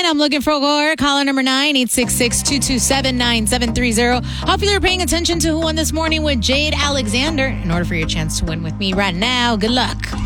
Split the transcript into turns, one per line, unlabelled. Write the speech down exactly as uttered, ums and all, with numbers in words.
nine. I'm looking for caller number nine, eight six six, two two seven, nine seven three zero. Hopefully you're paying attention to who won this morning with Jade Alexander in order for your chance to win with me right now. Good luck.